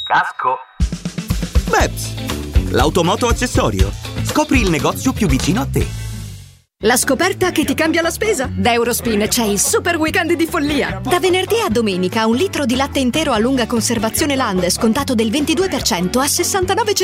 Casco. Bepps, l'automoto accessorio. Scopri il negozio più vicino a te. La scoperta che ti cambia la spesa? Da Eurospin c'è il super weekend di follia. Da venerdì a domenica 1 litro di latte intero a lunga conservazione Lande scontato del 22% a 69,90